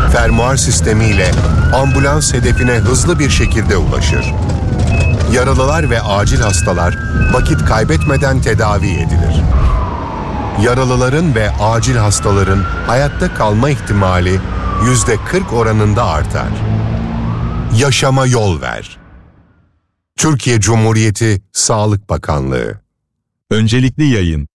Fermuar sistemiyle ambulans hedefine hızlı bir şekilde ulaşır. Yaralılar ve acil hastalar vakit kaybetmeden tedavi edilir. Yaralıların ve acil hastaların hayatta kalma ihtimali %40 oranında artar. Yaşama yol ver. Türkiye Cumhuriyeti Sağlık Bakanlığı. Öncelikli yayın.